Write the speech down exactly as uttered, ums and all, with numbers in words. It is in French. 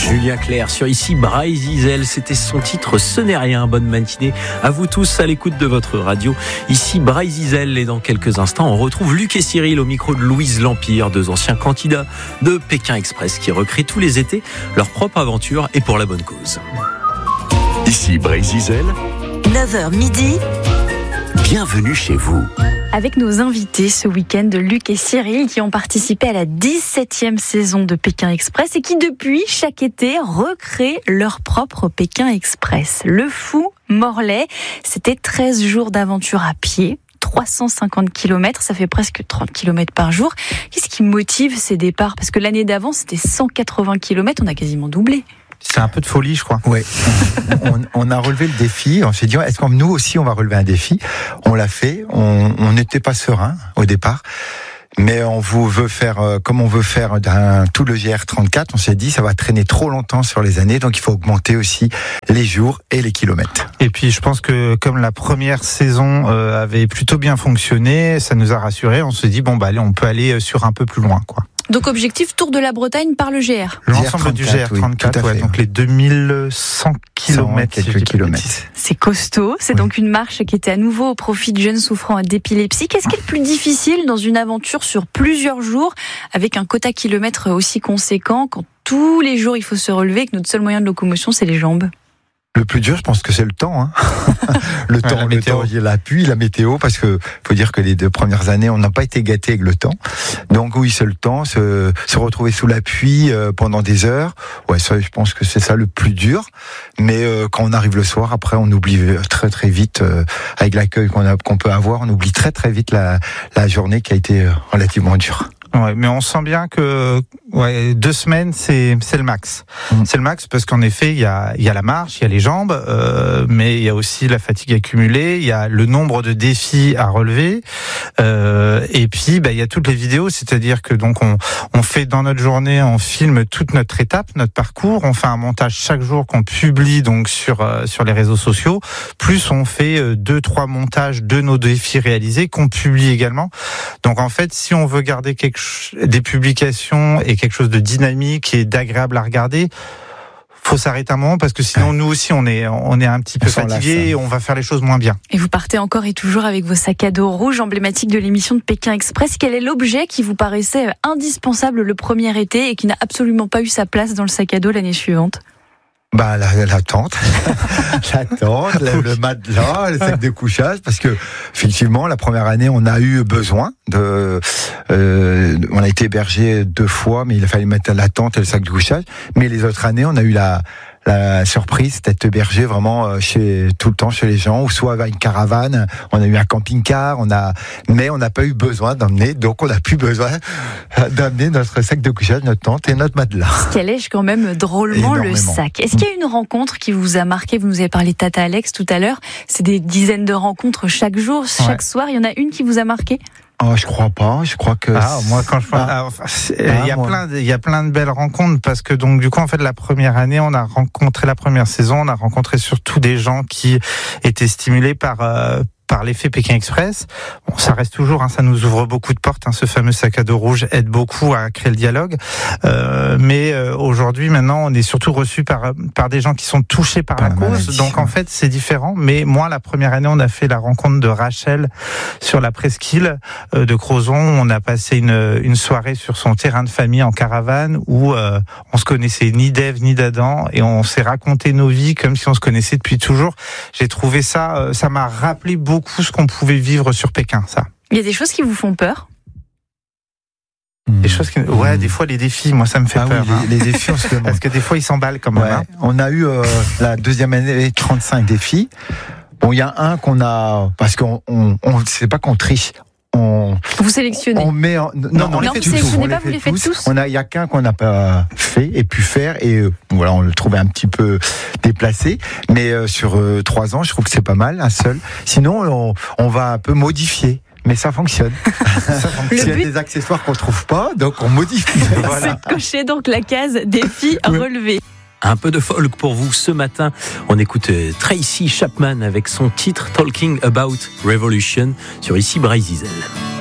Julien Clerc sur ici Bryce Diesel, c'était son titre Ce n'est rien. Bonne matinée à vous tous à l'écoute de votre radio. Ici Bryce Diesel et dans quelques instants on retrouve Luc et Cyril au micro de Louise L'Empire, deux anciens candidats de Pékin Express qui recréent tous les étés leur propre aventure et pour la bonne cause. Ici Bryce Diesel, neuf heures midi. Bienvenue chez vous. Avec nos invités ce week-end, Luc et Cyril, qui ont participé à la dix-septième saison de Pékin Express et qui depuis chaque été recréent leur propre Pékin Express. Le Fou Morlaix, c'était treize jours d'aventure à pied. trois cent cinquante kilomètres, ça fait presque trente kilomètres par jour. Qu'est-ce qui motive ces départs ? Parce que l'année d'avant, c'était cent quatre-vingts kilomètres, on a quasiment doublé. C'est un peu de folie, je crois. Oui. on, on a relevé le défi. On s'est dit, est-ce que nous aussi, on va relever un défi ? On l'a fait. On n'était pas serein au départ. Mais on veut faire, comme on veut faire d'un, tout le G R trente-quatre, on s'est dit, ça va traîner trop longtemps sur les années. Donc, il faut augmenter aussi les jours et les kilomètres. Et puis, je pense que comme la première saison euh, avait plutôt bien fonctionné, ça nous a rassurés. On se dit, bon, bah, allez, on peut aller sur un peu plus loin, quoi. Donc objectif Tour de la Bretagne par le G R. L'ensemble du G R trente-quatre, oui, ouais, donc les deux mille cent kilomètres. Quelques kilomètres. C'est costaud. C'est oui. Donc une marche qui était à nouveau au profit de jeunes souffrant d'épilepsie. Qu'est-ce qui est le plus difficile dans une aventure sur plusieurs jours avec un quota kilomètre aussi conséquent quand tous les jours il faut se relever et que notre seul moyen de locomotion c'est les jambes ? Le plus dur, je pense que c'est le temps. Hein. le ouais, temps, le temps, il y a la pluie, la météo, parce que faut dire que les deux premières années, on n'a pas été gâtés avec le temps. Donc oui, c'est le temps, se, se retrouver sous la pluie euh, pendant des heures. Ouais, ça, je pense que c'est ça le plus dur. Mais euh, quand on arrive le soir, après, on oublie très très vite, euh, avec l'accueil qu'on a, qu'on peut avoir, on oublie très très vite la, la journée qui a été relativement dure. Ouais, mais on sent bien que ouais, deux semaines c'est c'est le max. Mmh. C'est le max parce qu'en effet il y a il y a la marche, il y a les jambes, euh, mais il y a aussi la fatigue accumulée, il y a le nombre de défis à relever, euh, et puis bah il y a toutes les vidéos, c'est-à-dire que donc on on fait dans notre journée, on filme toute notre étape, notre parcours, on fait un montage chaque jour qu'on publie donc sur euh, sur les réseaux sociaux, plus on fait euh, deux trois montages de nos défis réalisés qu'on publie également. Donc en fait si on veut garder quelque des publications et quelque chose de dynamique et d'agréable à regarder, faut s'arrêter un moment parce que sinon nous aussi on est on est un petit peu fatigué et on va faire les choses moins bien. Et vous partez encore et toujours avec vos sacs à dos rouges emblématiques de l'émission de Pékin Express. Quel est l'objet qui vous paraissait indispensable le premier été et qui n'a absolument pas eu sa place dans le sac à dos l'année suivante ? Bah la, la tente, la tente, le, le matelas, le sac de couchage, parce que effectivement la première année on a eu besoin de, euh, on a été hébergé deux fois, mais il a fallu mettre la tente et le sac de couchage. Mais les autres années on a eu la la surprise d'être hébergé vraiment chez tout le temps chez les gens, ou soit avec une caravane. On a eu un camping-car, on a, mais on n'a pas eu besoin d'emmener, donc on n'a plus besoin d'amener notre sac de couchage, notre tente et notre matelas. Ce qui allège quand même drôlement le sac. Est-ce qu'il y a une rencontre qui vous a marqué ? Vous nous avez parlé de Tata Alex tout à l'heure. C'est des dizaines de rencontres chaque jour, chaque ouais. soir. Il y en a une qui vous a marqué ? Oh, je crois pas. Je crois que ah, moi quand je ah. il ah, y a moi. plein de, il y a plein de belles rencontres parce que donc du coup en fait la première année on a rencontré la première saison, on a rencontré surtout des gens qui étaient stimulés par euh, par l'effet Pékin Express. Bon, ça reste toujours, hein, ça nous ouvre beaucoup de portes. Hein, ce fameux sac à dos rouge aide beaucoup à créer le dialogue. Euh, mais euh, aujourd'hui, maintenant, on est surtout reçu par par des gens qui sont touchés par, par la, la cause. Maladie. Donc en fait, c'est différent. Mais moi, la première année, on a fait la rencontre de Rachel sur la presqu'île euh, de Crozon. On a passé une une soirée sur son terrain de famille en caravane où euh, on se connaissait ni d'Ève ni d'Adam et on s'est raconté nos vies comme si on se connaissait depuis toujours. J'ai trouvé ça, euh, ça m'a rappelé beaucoup beaucoup ce qu'on pouvait vivre sur Pékin, ça. Il y a des choses qui vous font peur ? Des choses qui... Ouais, mmh. des fois les défis, moi ça me fait ah peur. Oui, hein. les, les défis, on se demande. Parce que des fois ils s'emballent quand même. Ouais. Hein. On a eu euh, la deuxième année trente-cinq défis. Bon, il y a un qu'on a, parce qu'on on, on c'est pas qu'on triche. On, vous sélectionnez. On met en, non, non, non, on non les vous fait tous. On on pas, vous les faites tous. tous. On a, il y a qu'un qu'on n'a pas fait et pu faire et euh, voilà, on le trouvait un petit peu déplacé. Mais euh, sur euh, trois ans, je trouve que c'est pas mal, un seul. Sinon, on, on va un peu modifier. Mais ça fonctionne. ça fonctionne. Il y a des accessoires qu'on trouve pas, donc on modifie. Voilà. C'est coché donc la case défi relevé. Un peu de folk pour vous ce matin. On écoute Tracy Chapman avec son titre Talking About Revolution sur ici Bryce Diesel.